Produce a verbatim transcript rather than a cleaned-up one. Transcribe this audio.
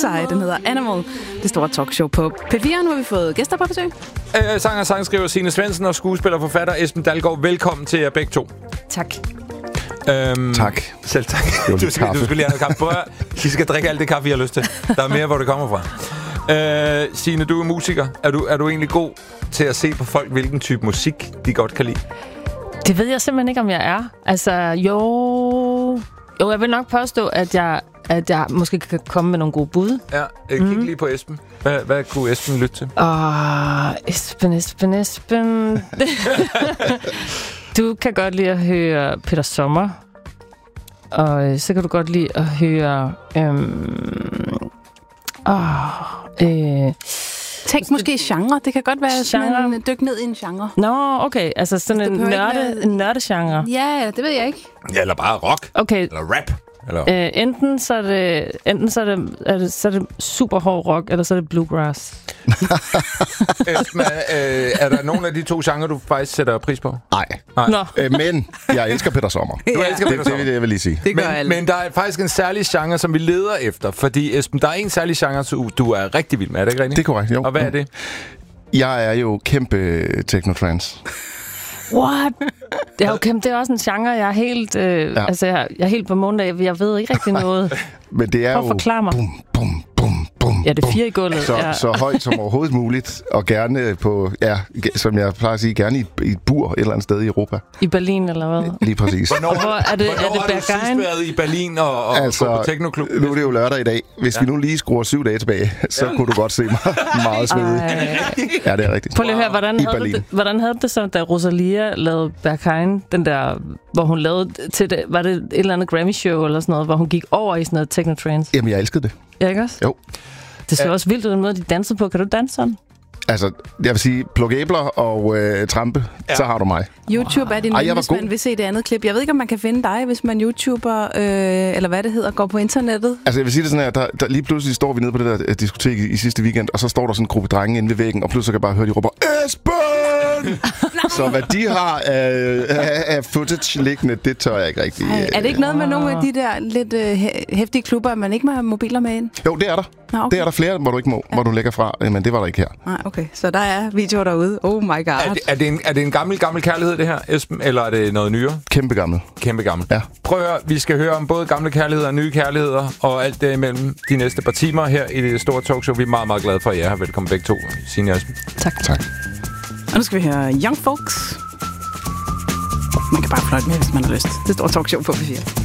Side. Den hedder Animal. Det store talkshow på P fire. Nu har vi fået gæster på besøg. Øh, sanger og sangskriver Signe Svendsen og skuespiller og forfatter Esben Dalgaard. Velkommen til jer begge to. Tak. Øhm, tak. Selv tak. Du skal, du skal lige have noget kaffe. Prøv at, I skal drikke alt det kaffe, I har lyst til. Der er mere, hvor det kommer fra. Øh, Signe, du er musiker. Er du, er du egentlig god til at se på folk, hvilken type musik de godt kan lide? Det ved jeg simpelthen ikke, om jeg er. Altså, jo... Jo, jeg vil nok påstå, at jeg, at jeg måske kan komme med nogle gode bud. Ja, øh, kig mm. lige på Esben. Hvad, hvad kunne Esben lytte til? Åh, oh, Esben, Esben, Esben... Du kan godt lide at høre Peter Sommer. Og øh, så kan du godt lide at høre... Øhm, åh, øh, Tænk måske genre. Det kan godt være genre. sådan en dyk ned i en genre. Nå, okay. Altså sådan altså, en, nørde, en nørdegenre. Ja, det ved jeg ikke. Ja, eller bare rock. Okay. Eller rap. Eller? Øh, enten så er det, enten så er det, er det, så er det super hård rock, eller så er det bluegrass. Esben, øh, er der nogen af de to genrer, du faktisk sætter pris på? Nej. Nå. Øh, men jeg elsker Peter Sommer. Du Ja. elsker Det, Peter det Sommer. vil jeg vil lige sige. Det gør Men, alle. men der er faktisk en særlig genre, som vi leder efter. Fordi, Esben, der er en særlig genre, du, du er rigtig vild med. Er det ikke rigtigt? Det er korrekt, jo. Og hvad er det? Jeg er jo kæmpe technotrance. What? Det er, okay, det er også en genre, jeg er helt, øh, Ja. altså, jeg, jeg er helt på måndag. Jeg ved ikke rigtig noget. Men det er Prøv at jo... forklare mig. Bum, bum, bum, bum, Ja, det er bum. fire i gulvet. Så, ja. så højt som overhovedet muligt, og gerne på, ja, som jeg plejer at sige, gerne i, i et bur et eller andet sted i Europa. I Berlin, eller hvad? Lige præcis. Hvornår, Hvor er det- hvornår er det har du sidst Berghain? været i Berlin og, og altså, gå på teknoklub? nu er det jo lørdag i dag. Hvis ja. vi nu lige skruer syv dage tilbage, så ja. kunne du godt se mig meget svedig. Ej. Ja, det er rigtigt. Prøv lige at høre, hvordan I havde, Berlin. det, hvordan havde det så, da Rosalia lavede Berghain, den der, hvor hun lavede til det, var det et eller andet Grammy-show eller sådan noget, hvor hun gik over i sådan noget techno-trance? Jamen, jeg elskede det. Ja, ikke også? Jo. Det ser også vildt ud, den måde, de dansede på. Kan du danse sådan? Altså, jeg vil sige, pluk æbler og øh, trampe, ja. så har du mig. YouTube er din Ej, jeg var hvis man god. vil se det andet klip. Jeg ved ikke, om man kan finde dig, hvis man YouTuber, øh, eller hvad det hedder, går på internettet. Altså, jeg vil sige det sådan her, der, der lige pludselig står vi nede på det der uh, diskotek i, i sidste weekend, og så står der sådan en gruppe drenge inde ved væggen, og pludselig kan jeg bare høre, de råber, Esben! Så hvad de har af, af, af footage liggende, det tør jeg ikke rigtig. Ej, er det ikke noget med nogle af de der lidt øh, hæftige klubber, at man ikke må have mobiler med ind? Jo, det er der. Nå, okay. Det er der flere, hvor du ikke må, ja. hvor du lægger fra, men det var der ikke her. Nej, okay. Så der er videoer derude. Oh my god. Er det, er, det en, er det en gammel, gammel kærlighed, det her, Esben? Eller er det noget nyere? Kæmpe gammel. Kæmpe gammel. Ja. Prøv at høre, vi skal høre om både gamle kærligheder og nye kærligheder, og alt det imellem de næste par timer her i det store talkshow. Vi er meget, meget glade for, at I er her. Velkommen begge to, Signe og Esben. Tak. Tak. Og nu skal vi høre Young Folks. Man kan bare fløjte med, hvis man har lyst. Det store talkshow på P fire.